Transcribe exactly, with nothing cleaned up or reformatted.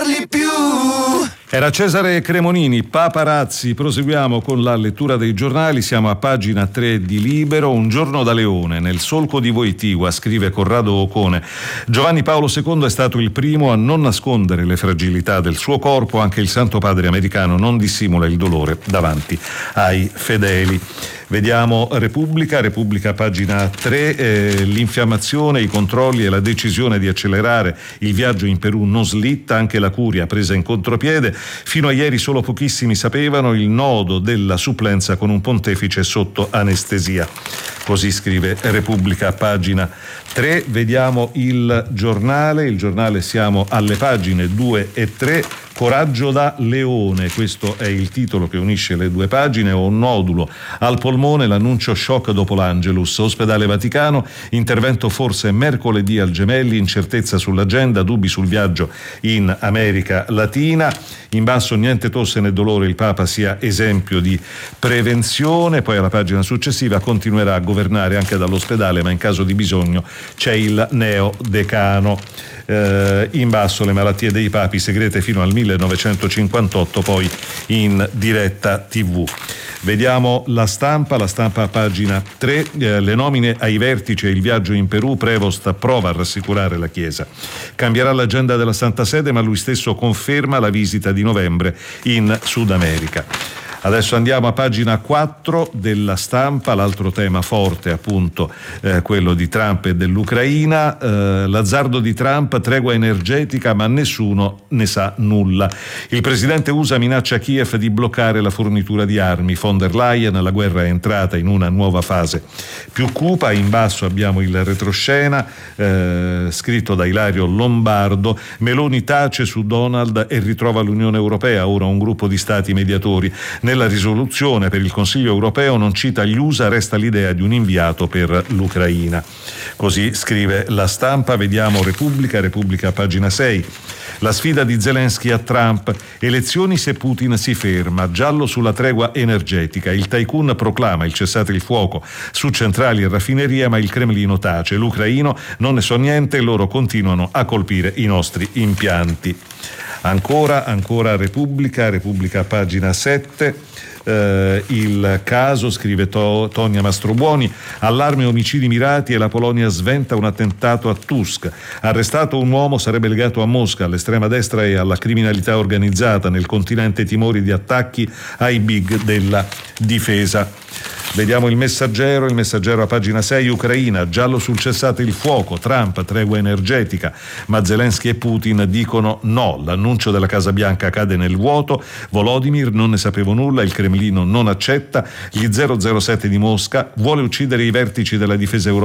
parli più. Era Cesare Cremonini, Paparazzi. Proseguiamo con la lettura dei giornali. Siamo a pagina tre di Libero. Un giorno da leone, nel solco di Wojtyła, scrive Corrado Ocone. Giovanni Paolo secondo è stato il primo a non nascondere le fragilità del suo corpo. Anche il Santo Padre americano non dissimula il dolore davanti ai fedeli. Vediamo Repubblica, Repubblica pagina tre, eh, l'infiammazione, i controlli e la decisione di accelerare il viaggio in Perù non slitta, anche la curia presa in contropiede. Fino a ieri solo pochissimi sapevano il nodo della supplenza con un pontefice sotto anestesia. Così scrive Repubblica pagina tre. Vediamo il giornale, il giornale siamo alle pagine due e tre. Coraggio da leone, questo è il titolo che unisce le due pagine. Ho un nodulo al polmone, l'annuncio shock dopo l'Angelus. Ospedale Vaticano, intervento forse mercoledì al Gemelli, incertezza sull'agenda, dubbi sul viaggio in America Latina. In basso niente tosse né dolore, il Papa sia esempio di prevenzione. Poi alla pagina successiva continuerà a governare anche dall'ospedale, ma in caso di bisogno c'è il neodecano. Eh, in basso le malattie dei papi segrete fino al millenovecentocinquantotto, poi in diretta tivù. Vediamo la stampa, la stampa a pagina tre, eh, le nomine ai vertici e il viaggio in Perù. Prevost prova a rassicurare la Chiesa. Cambierà l'agenda della Santa Sede, ma lui stesso conferma la visita di novembre in Sud America. Adesso andiamo a pagina quattro della stampa, l'altro tema forte appunto eh, quello di Trump e dell'Ucraina, eh, l'azzardo di Trump, tregua energetica ma nessuno ne sa nulla. Il presidente U S A minaccia Kiev di bloccare la fornitura di armi. Von der Leyen, la guerra è entrata in una nuova fase più cupa. In basso abbiamo il retroscena eh, scritto da Ilario Lombardo. Meloni tace su Donald e ritrova l'Unione Europea, ora un gruppo di stati mediatori. Nella risoluzione per il Consiglio europeo non cita gli U S A, resta l'idea di un inviato per l'Ucraina. Così scrive la stampa. Vediamo Repubblica, Repubblica pagina sei. La sfida di Zelensky a Trump, elezioni se Putin si ferma, giallo sulla tregua energetica, il tycoon proclama il cessate il fuoco su centrali e raffineria, ma il Cremlino tace, l'ucraino non ne so niente e loro continuano a colpire i nostri impianti. Ancora, ancora Repubblica, Repubblica pagina sette. Uh, il caso, scrive to- Tonia Mastrobuoni, allarme omicidi mirati e la Polonia sventa un attentato a Tusk. Arrestato un uomo, sarebbe legato a Mosca, all'estrema destra e alla criminalità organizzata. Nel continente timori di attacchi ai big della difesa. Vediamo il Messaggero, il Messaggero a pagina sei, Ucraina, giallo sul cessate il fuoco, Trump, tregua energetica, ma Zelensky e Putin dicono no, l'annuncio della Casa Bianca cade nel vuoto, Volodymyr non ne sapevo nulla, il Cremlino non accetta, gli zero zero sette di Mosca vuole uccidere i vertici della difesa europea